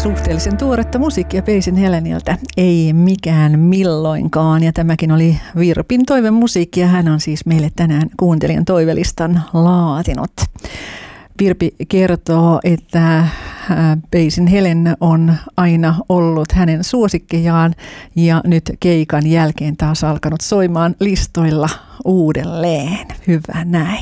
Suhteellisen tuoretta musiikkia Paisin Heleniltä, ei mikään milloinkaan. Ja tämäkin oli Virpin toivemusiikki ja hän on siis meille tänään kuuntelijan toivelistan laatinut. Virpi kertoo, että Paisin Helen on aina ollut hänen suosikkejaan ja nyt keikan jälkeen taas alkanut soimaan listoilla uudelleen. Hyvä näin.